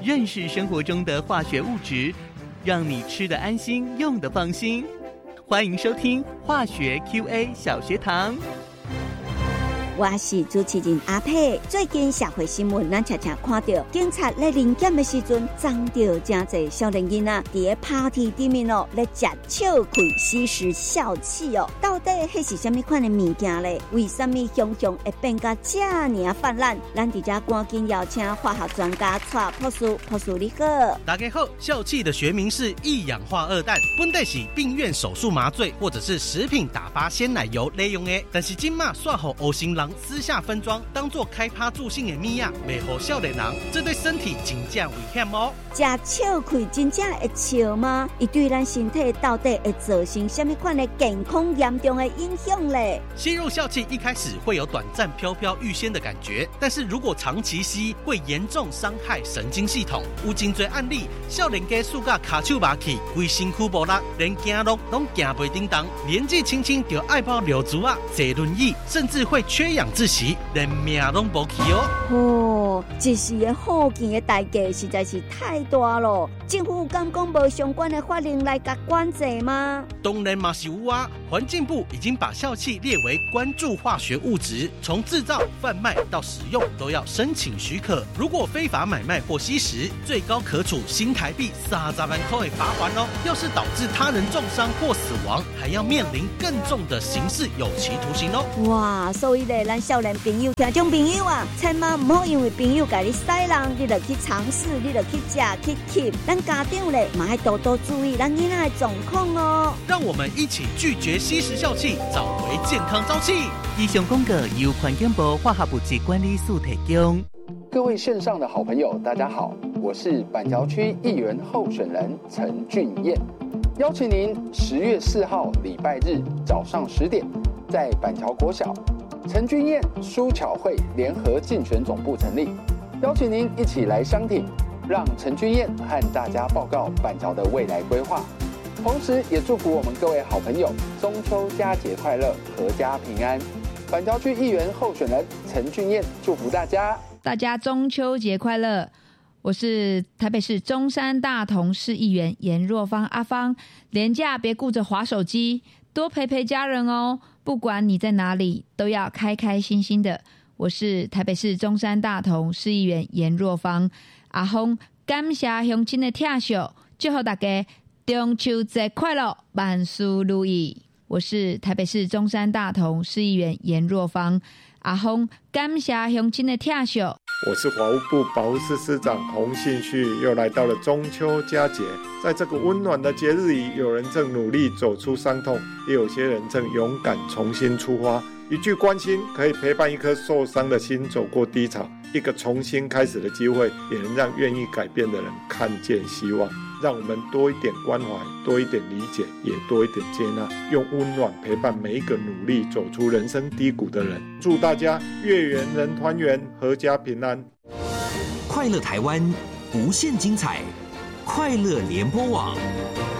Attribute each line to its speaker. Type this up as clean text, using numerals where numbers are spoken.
Speaker 1: 认识生活中的化学物质，让你吃得安心，用得放心。欢迎收听化学 QA 小学堂。
Speaker 2: 我是主持人阿佩。最近社会新闻，咱常常看到警察咧临检的时阵，撞到真侪少年囡仔伫 party 里面咧食笑气吸食笑气到底迄是什么款的物件咧？为什么熊熊会变甲这样泛滥？咱伫这赶紧邀请化学专家蔡博士你好。
Speaker 3: 大家好，笑气的学名是一氧化二氮，本来是病院手术麻醉或者是食品打发鲜奶油利用的，但是今嘛煞予黑心人私下分装，当作开趴助兴的米啊，卖予少年人，这对身体真正危险哦。
Speaker 2: 食笑气真正会笑吗？伊对咱身体到底会造成什么款的健康严重的影响嘞？
Speaker 3: 吸入笑气一开始会有短暂飘飘欲仙的感觉，但是如果长期吸，会严重伤害神经系统。有真多案例，少年家输甲卡手麻去，规身躯无力，连走路拢行袂叮当，年纪轻轻就爱抱柳竹啊，坐轮椅，甚至会缺氧窒息，连命拢无去哦。
Speaker 2: 一时的护健的代价实在是太大了。政府敢讲无相关的法令来甲管制吗？
Speaker 3: 当然嘛是有啊，环境部已经把笑气列为关注化学物质，从制造、贩卖到使用都要申请许可。如果非法买卖或吸食，最高可处新台币30万块的罚款哦。要是导致他人重伤或死亡，还要面临更重的刑事有期徒刑哦。
Speaker 2: 哇，所以咧，咱少年朋友、听众朋友啊，千万唔好因为朋友甲你使人，你就去尝试，你就去食去吸。咱家长咧，嘛要多多注意咱囡仔的状况哦。
Speaker 3: 让我们一起拒绝吸食笑气，找回健康朝气。
Speaker 1: 以上广告由环境部化学物质管理署提供。
Speaker 4: 各位线上的好朋友，大家好，我是板桥区议员候选人陈俊彦，邀请您10月4号礼拜日早上10点，在板桥国小陈俊彦书巧会联合竞选总部成立，邀请您一起来相挺，让陈俊彦和大家报告板桥的未来规划，同时也祝福我们各位好朋友中秋佳节快乐，阖家平安。板桥区议员候选人陈俊彦祝福大家。
Speaker 5: 大家中秋节快乐！我是台北市中山大同市议员颜若芳阿芳。连假别顾着滑手机，多陪陪家人哦。不管你在哪里，都要开开心心的。我是台北市中山大同市议员颜若芳阿芳，感谢乡亲的疼惜，祝福大家中秋节快乐，万事如意。我是台北市中山大同市议员颜若芳阿芳，感谢乡亲的疼惜。
Speaker 6: 我是法务部保护司司长洪信旭，又来到了中秋佳节，在这个温暖的节日里，有人正努力走出伤痛，也有些人正勇敢重新出发。一句关心可以陪伴一颗受伤的心走过低潮，一个重新开始的机会，也能让愿意改变的人看见希望。让我们多一点关怀，多一点理解，也多一点接纳，用温暖陪伴每一个努力走出人生低谷的人。祝大家月圆人团圆，阖家平安。
Speaker 7: 快乐台湾，无限精彩，快乐联播网。